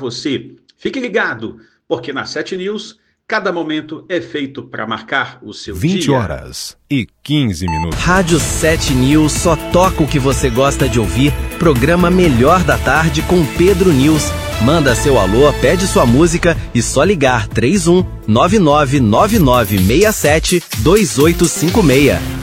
você. Fique ligado, porque na 7 News, cada momento é feito para marcar o seu 20 dia. horas e 15 minutos. Rádio 7 News só toca o que você gosta de ouvir. Programa Melhor da Tarde com Pedro News. Manda seu alô, pede sua música e só ligar 31 99 9967 2856.